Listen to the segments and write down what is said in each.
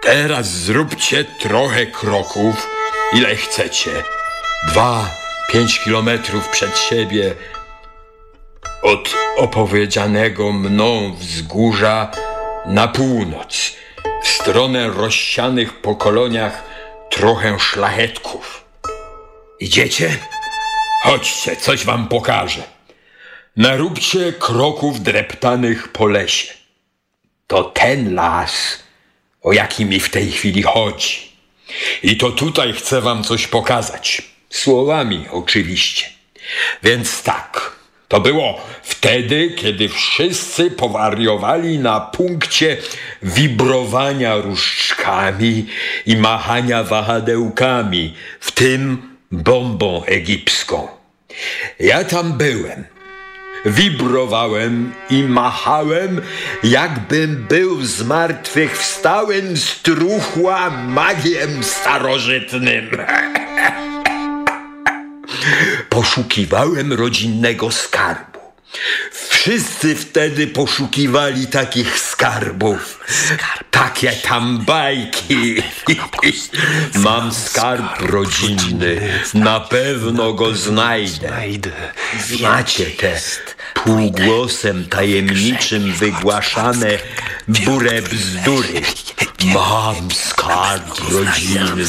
Teraz zróbcie trochę kroków, ile chcecie. 2-5 kilometrów przed siebie od opowiedzianego mną wzgórza na północ, w stronę rozsianych po koloniach trochę szlachetków. Idziecie? Chodźcie, coś wam pokażę. Naróbcie kroków dreptanych po lesie. To ten las, o jaki mi w tej chwili chodzi. I to tutaj chcę wam coś pokazać. Słowami oczywiście. Więc tak, to było wtedy, kiedy wszyscy powariowali na punkcie wibrowania różdżkami i machania wahadełkami, w tym bombą egipską. Ja tam byłem. Wibrowałem i machałem, jakbym był zmartwychwstałym z truchła magiem starożytnym. Poszukiwałem rodzinnego skarbu. Wszyscy wtedy poszukiwali takich skarbów. Takie tam bajki. Mam skarb rodzinny. Na pewno go znajdę. Macie te półgłosem tajemniczym wygłaszane bure bzdury. Mam skarb rodzinny.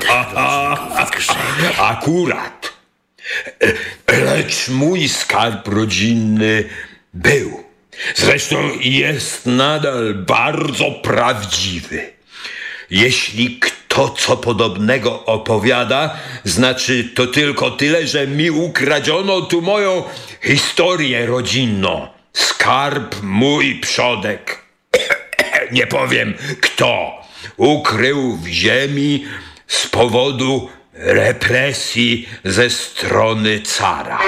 Akurat. Lecz mój skarb rodzinny był. Zresztą jest nadal bardzo prawdziwy. Jeśli kto co podobnego opowiada, znaczy to tylko tyle, że mi ukradziono tu moją historię rodzinną. Skarb mój przodek, nie powiem kto, ukrył w ziemi z powodu represji ze strony cara.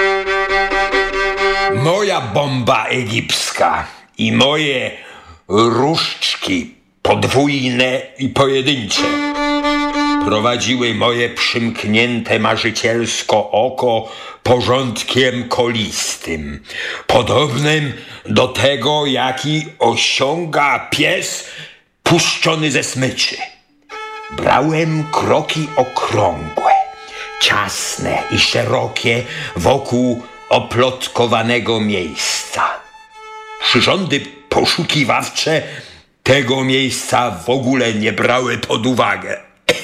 Moja bomba egipska i moje różdżki podwójne i pojedyncze prowadziły moje przymknięte marzycielsko oko porządkiem kolistym, podobnym do tego, jaki osiąga pies puszczony ze smyczy. Brałem kroki okrągłe, ciasne i szerokie wokół oplotkowanego miejsca. Przyrządy poszukiwawcze tego miejsca w ogóle nie brały pod uwagę.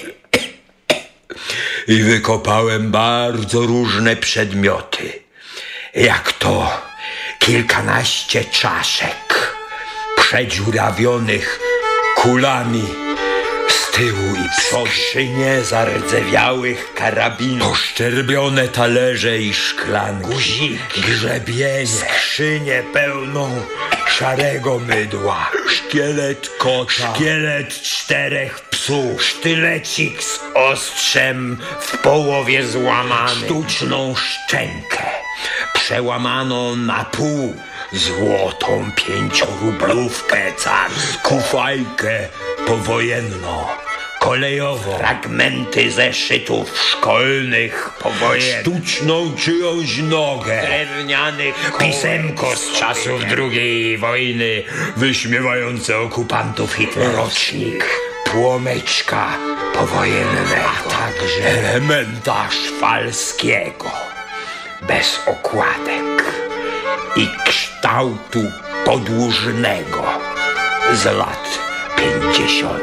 I wykopałem bardzo różne przedmioty, jak to kilkanaście czaszek przedziurawionych kulami z tyłu i przodu, skrzynie zardzewiałych karabinów, poszczerbione talerze i szklanki, guziki, grzebienie, skrzynię pełną szarego mydła, szkielet kota, szkielet 4 psów, sztylecik z ostrzem w połowie złamany, sztuczną szczękę przełamaną na pół, złotą 5-rublówkę carską, fajkę powojenną, kolejową, fragmenty zeszytów szkolnych powojennych, sztuczną czyjąś nogę, drewniany pisemko z czasów II wojny wyśmiewające okupantów hitlerowskich, płomyczka powojennego, a także elementa szwalskiego bez okładek i kształtu podłużnego z lat 50.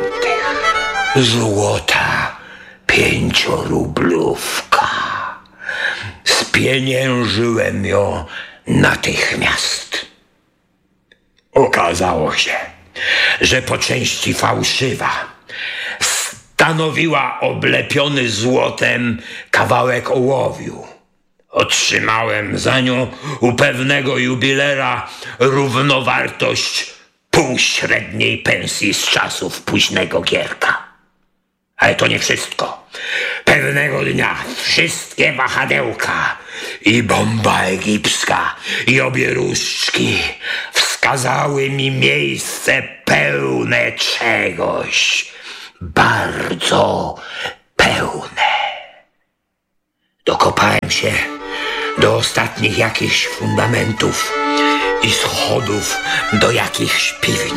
Złota 5-rublówka. Spieniężyłem ją natychmiast. Okazało się, że po części fałszywa. Stanowiła oblepiony złotem kawałek ołowiu. Otrzymałem za nią u pewnego jubilera równowartość półśredniej pensji z czasów późnego Gierka. Ale to nie wszystko. Pewnego dnia wszystkie wahadełka i bomba egipska i obie różdżki wskazały mi miejsce pełne czegoś. Bardzo pełne. Dokopałem się do ostatnich jakichś fundamentów i schodów do jakichś piwnic.